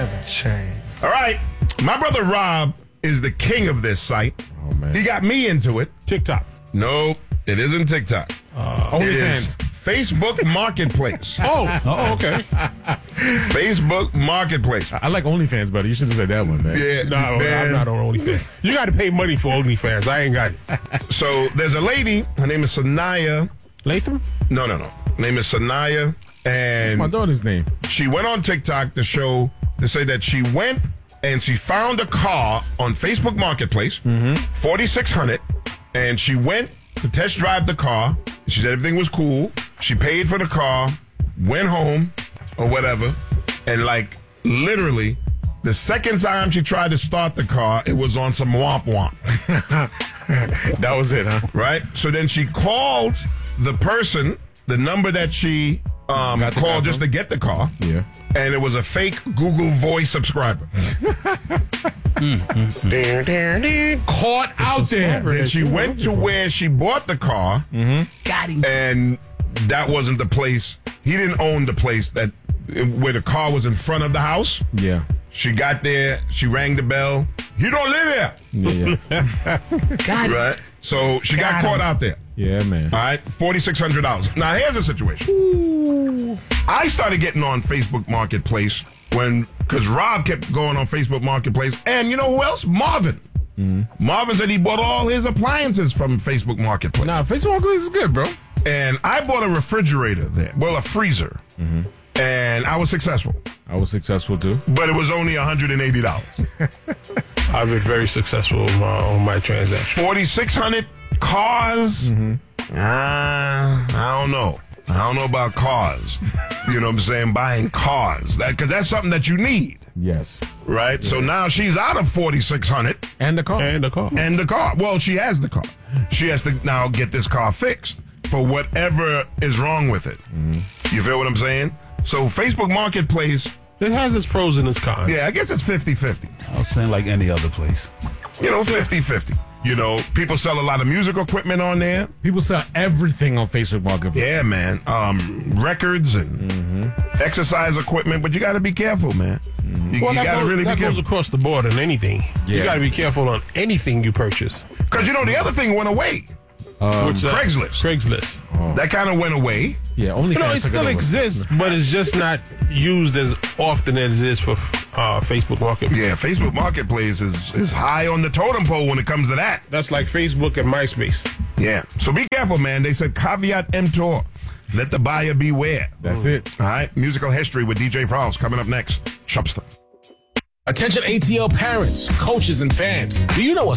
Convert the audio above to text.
never change. All right. My brother Rob is the king of this site. Oh, man. He got me into it. TikTok. No, it isn't TikTok. It is Facebook Marketplace. Okay. Facebook Marketplace. I like OnlyFans better. You should have said that one, man. Yeah, No, man. I'm not on OnlyFans. You got to pay money for OnlyFans. I ain't got it. So there's a lady. Her name is Sanaya. Latham? No. Her name is Sanaya. And My daughter's name. she went on TikTok to say that she went and she found a car on Facebook Marketplace, 4,600, and she went to test drive the car. She said everything was cool. She paid for the car, went home or whatever, and like literally the second time she tried to start the car, it was on some womp womp. That was it, huh? Right? So then she called the person, the number that she called just to get the car. Yeah. And it was a fake Google Voice subscriber. Caught out there. Then she went to where she bought the car. Got him. And that wasn't the place. He didn't own the place where the car was in front of the house. Yeah. She got there. She rang the bell. You don't live here. Yeah. Got him. Right? So she got caught out there. Yeah, man. All right, $4,600. Now, here's the situation. I started getting on Facebook Marketplace because Rob kept going on Facebook Marketplace. And you know who else? Marvin. Marvin said he bought all his appliances from Facebook Marketplace. Nah, Facebook Marketplace is good, bro. And I bought a refrigerator there. Well, a freezer. And I was successful. I was successful, too. But it was only $180. I've been very successful on my transaction. 4,600 cars. I don't know. I don't know about cars. You know what I'm saying? Buying cars. Because that's something that you need. Yes. Right? So now she's out of 4,600. And the car. And the car. And the car. Well, she has the car. She has to now get this car fixed for whatever is wrong with it. You feel what I'm saying? So Facebook Marketplace. It has its pros and its cons. Yeah, I guess it's 50-50. I was saying like any other place. You know, 50-50. You know, people sell a lot of music equipment on there. People sell everything on Facebook Marketplace. Yeah, man. Records and exercise equipment, but you got to be careful, man. You got to really be that goes careful. across the board on anything. You Yeah. got to be careful on anything you purchase. Because, you know, the other thing went away. Which, Craigslist. Craigslist. That kind of went away. Yeah, only You know, it still exists, but it's just not used as often as it is for Facebook Marketplace. Yeah, Facebook Marketplace is high on the totem pole when it comes to that. That's like Facebook and MySpace. Yeah. So be careful, man. They said caveat emptor. Let the buyer beware. That's it. All right. Musical history with DJ Frost coming up next. Chubster. Attention ATL parents, coaches, and fans. Do you know a